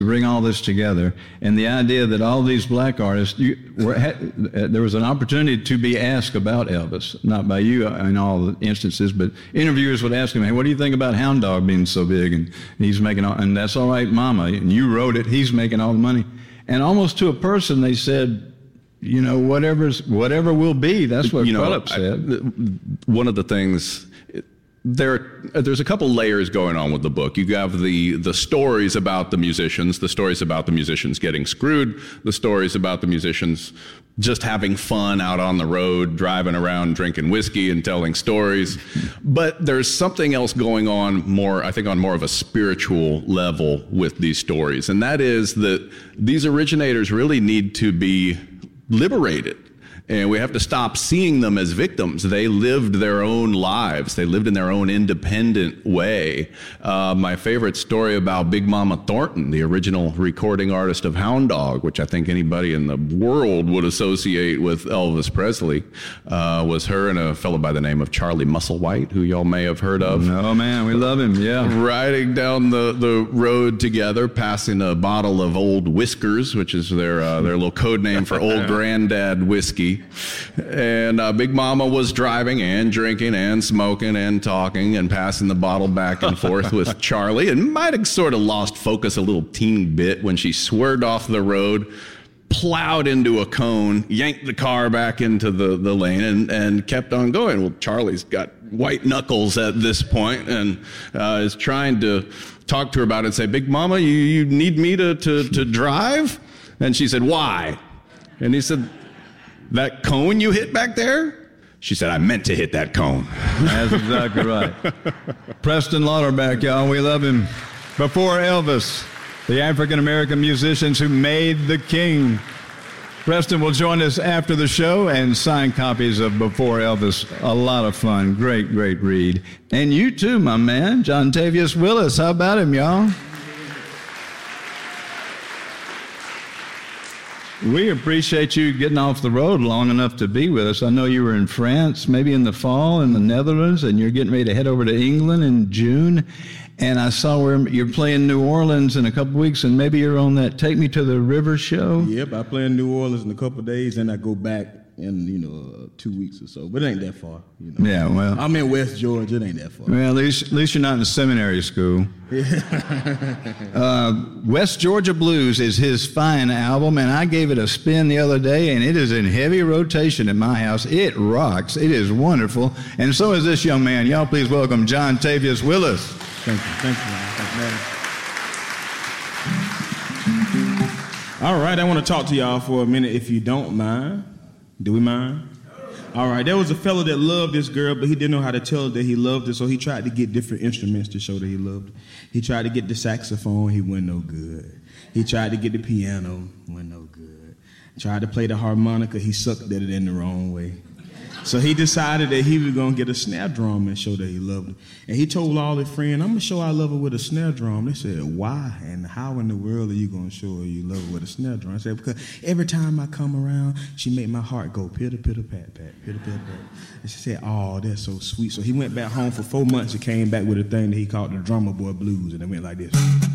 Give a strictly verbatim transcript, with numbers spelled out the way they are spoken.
bring all this together, and the idea that all these black artists, you, were, had, uh, there was an opportunity to be asked about Elvis, not by you in all the instances, but interviewers would ask him, hey, what do you think about Hound Dog being so big, and he's making all, and that's all right, Mama, and you wrote it, he's making all the money. And almost to a person, they said, you know, whatever's, whatever will be, that's what you know, Philip said. I, one of the things... There, there's a couple layers going on with the book. You have the the stories about the musicians, the stories about the musicians getting screwed, the stories about the musicians just having fun out on the road, driving around, drinking whiskey and telling stories. But there's something else going on more, I think, on more of a spiritual level with these stories. And that is that these originators really need to be liberated. And we have to stop seeing them as victims. They lived their own lives. They lived in their own independent way. Uh, my favorite story about Big Mama Thornton, the original recording artist of Hound Dog, which I think anybody in the world would associate with Elvis Presley, uh, was her and a fellow by the name of Charlie Musselwhite, who y'all may have heard of. Oh, man, we love him, yeah. Riding down the, the road together, passing a bottle of Old Whiskers, which is their, uh, their little code name for Old Granddad whiskey. And uh, Big Mama was driving and drinking and smoking and talking and passing the bottle back and forth with Charlie, and might have sort of lost focus a little teeny bit when she swerved off the road, plowed into a cone, yanked the car back into the, the lane, and, and kept on going. Well, Charlie's got white knuckles at this point and uh, is trying to talk to her about it and say, Big Mama, you, you need me to, to, to drive? And she said, why? And he said, that cone you hit back there? She said, I meant to hit that cone. That's exactly right. Preston Lauterbach, y'all, we love him. Before Elvis, the African-American musicians who made the king. Preston will join us after the show and sign copies of Before Elvis. A lot of fun. Great, great read. And you too, my man, Jontavius Willis. How about him, y'all? We appreciate you getting off the road long enough to be with us. I know you were in France, maybe in the fall, in the Netherlands, and you're getting ready to head over to England in June. And I saw where you're playing New Orleans in a couple weeks, and maybe you're on that Take Me to the River show. Yep, I play in New Orleans in a couple of days, and I go back in, you know, uh, two weeks or so. But it ain't that far, you know. Yeah, well. I'm in West Georgia. It ain't that far. Well, at least, at least you're not in seminary school. uh, West Georgia Blues is his fine album, and I gave it a spin the other day, and it is in heavy rotation at my house. It rocks. It is wonderful. And so is this young man. Y'all please welcome Jontavius Willis. Thank you. Thank you, man. Thank you, man. All right, I want to talk to y'all for a minute, if you don't mind. Do we mind? All right, there was a fellow that loved this girl, but he didn't know how to tell her that he loved her, so he tried to get different instruments to show that he loved her. He tried to get the saxophone, he wasn't no good. He tried to get the piano, wasn't no good. Tried to play the harmonica, he sucked at it in the wrong way. So he decided that he was going to get a snare drum and show that he loved her. And he told all his friends, I'm going to show I love her with a snare drum. They said, why and how in the world are you going to show her you love her with a snare drum? I said, because every time I come around, she make my heart go pitter, pitter, pat, pat, pitter, pitter, pat. And she said, oh, that's so sweet. So he went back home for four months and came back with a thing that he called the Drummer Boy Blues, and it went like this.